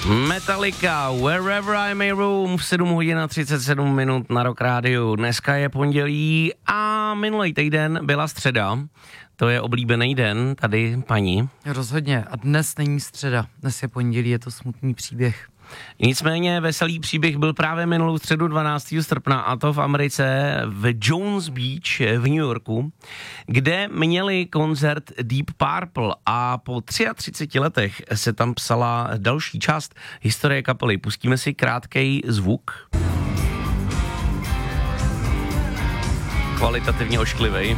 Metallica, Wherever I May Roam, v 7 hodin a 37 minut na Rock Rádiu. Dneska je pondělí a minulý týden byla středa. To je oblíbený den tady, paní. Rozhodně. A dnes není středa. Dnes je pondělí, je to smutný příběh. Nicméně veselý příběh byl právě minulou středu 12. srpna, a to v Americe v Jones Beach v New Yorku, kde měli koncert Deep Purple a po 33 letech se tam psala další část historie kapely. Pustíme si krátkej zvuk. Kvalitativně ošklivej.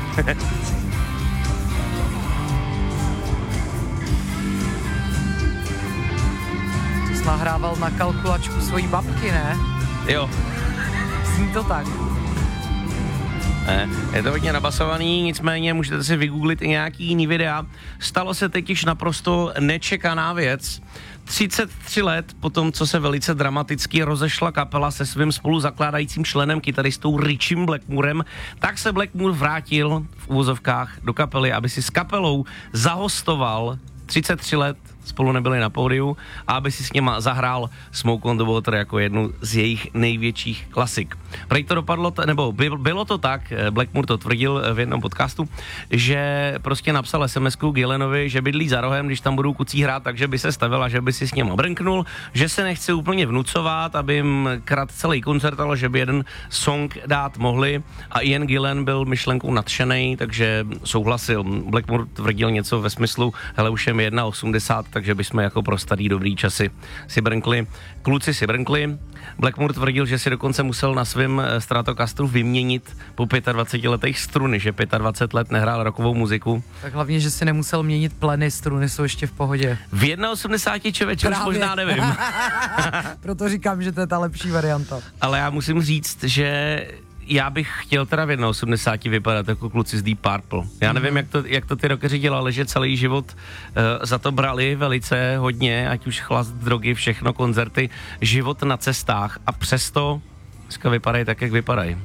Nahrával na kalkulačku svojí babky, ne? Jo. Zní to tak. Ne, je to hodně nabasovaný, nicméně můžete si vygooglit i nějaký jiný videa. Stalo se totiž naprosto nečekaná věc. 33 let po tom, co se velice dramaticky rozešla kapela se svým spoluzakládajícím členem, kytaristou Richiem Blackmorem, tak se Blackmore vrátil v uvozovkách do kapely, aby si s kapelou zahostoval. 33 let spolu nebyli na pódiu a aby si s něma zahrál Smoke on the Water jako jednu z jejich největších klasik. Prej to dopadlo, nebo bylo to tak, Blackmore to tvrdil v jednom podcastu, že prostě napsal SMS-ku Gillenovi, že bydlí za rohem, když tam budou kucí hrát, takže by se stavil a že by si s něma brnknul, že se nechce úplně vnucovat, aby jim krát celý koncert, ale že by jeden song dát mohli, a Ian Gillan byl myšlenkou nadšenej, takže souhlasil. Blackmore tvrdil něco ve smyslu, hele, už je mi 1,80, takže bychom jako pro starý dobrý časy si brnkli. Kluci si brnkli. Blackmore tvrdil, že si dokonce musel na svém Stratocastru vyměnit po 25 letech struny, že 25 let nehrál rockovou muziku. Tak hlavně, že si nemusel měnit pleny, struny jsou ještě v pohodě. V 1,80 člověče už možná nevím. Proto říkám, že to je ta lepší varianta. Ale já musím říct, že já bych chtěl teda v 1,80 vypadat jako kluci z Deep Purple. Já nevím, jak to ty rockeři dělali, že celý život za to brali velice hodně, ať už chlast, drogy, všechno, koncerty, život na cestách, a přesto dneska vypadají tak, jak vypadají.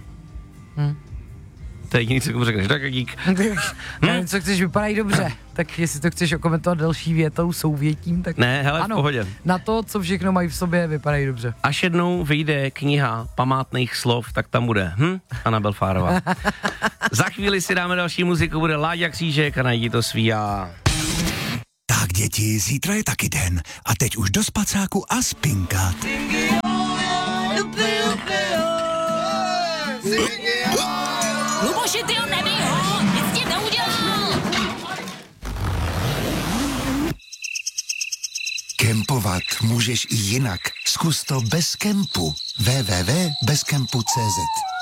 To je jediný, co mu řekneš, tak dík. Nevím, co chceš, vypadají dobře. Tak jestli to chceš okomentovat další větou, souvětím, tak ne, hele, ano, v pohodě. Na to, co všechno mají v sobě, vypadají dobře. Až jednou vyjde kniha památných slov, tak tam bude Anna Belfárová. Za chvíli si dáme další muziku, bude Láďa Křížek a Najdi to svý já. Tak děti, zítra je taky den a teď už do spacáku a spinkat. Luboši, ty ho nebij ho, nic ti neudělal. Kempovat můžeš i jinak. Zkus to bez kempu. www.bezkempu.cz.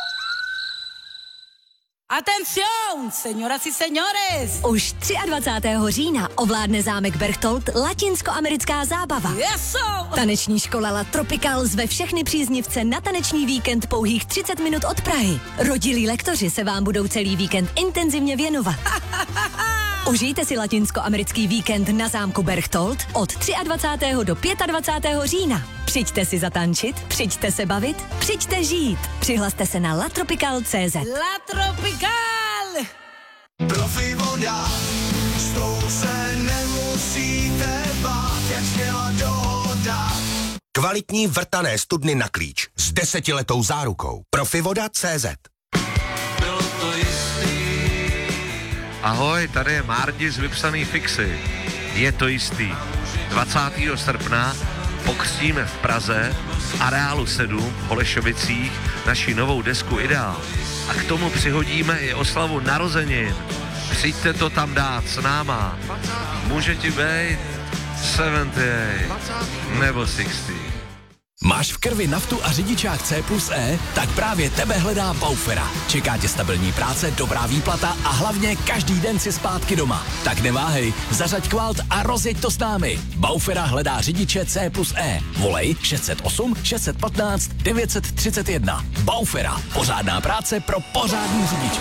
Atención, señoras y señores. Už 23. října ovládne zámek Berchtold latinskoamerická zábava. Eso. Taneční škola La Tropical zve všechny příznivce na taneční víkend pouhých 30 minut od Prahy. Rodilí lektoři se vám budou celý víkend intenzivně věnovat. Užijte si latinskoamerický víkend na zámku Berchtold od 23. do 25. října. Přijďte si zatančit, přijďte se bavit, přijďte žít. Přihlaste se na latropical.cz. La Tropical. Profi voda, s tou se nemusíte bát, jak zněla dohoda. Kvalitní vrtané studny na klíč s 10letou zárukou. Profivoda.cz. Ahoj, tady je Márdi z Vypsaný fixy. Je to jistý. 20. srpna pokřtíme v Praze v Areálu 7 v Holešovicích naši novou desku Ideál. A k tomu přihodíme i oslavu narozenin. Přijďte to tam dát s náma. Může ti být 70 nebo 60. Máš v krvi naftu a řidičák C+E? Tak právě tebe hledá Baufera. Čeká tě stabilní práce, dobrá výplata a hlavně každý den si zpátky doma. Tak neváhej, zařaď kvalt a rozjeď to s námi. Baufera hledá řidiče C+E. Volej 608 615 931. Baufera. Pořádná práce pro pořádný řidiče.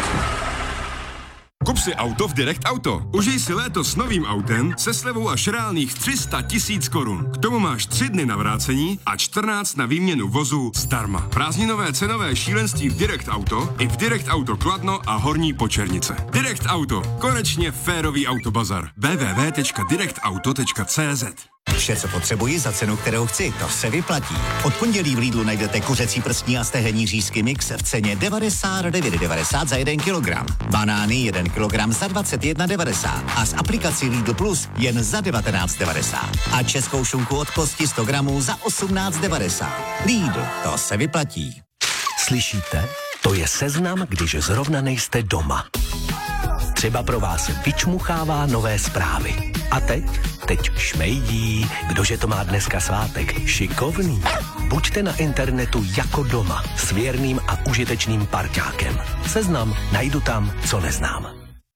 Kup si auto v Direct Auto. Užij si léto s novým autem se slevou až reálných 300 000 korun. K tomu máš 3 dny na vrácení a 14 na výměnu vozu zdarma. Prázdninové cenové šílenství v Direct Auto i v Direct Auto Kladno a Horní Počernice. Direct Auto. Konečně férový autobazar. www.directauto.cz. Vše, co potřebuji za cenu, kterou chci, to se vyplatí. Od pondělí v Lidlu najdete kuřecí prstní a stehenní řízky mix v ceně 99,90 za 1 kilogram. Banány 1 kilogram za 21,90 a s aplikací Lidl Plus jen za 19,90. A českou šunku od kosti 100 gramů za 18,90. Lidl, to se vyplatí. Slyšíte? To je seznam, když zrovna nejste doma. Třeba pro vás vyčmuchává nové zprávy. A teď šmejdí, kdože to má dneska svátek. Šikovný. Buďte na internetu jako doma s věrným a užitečným parťákem. Seznam najdu tam, co neznám.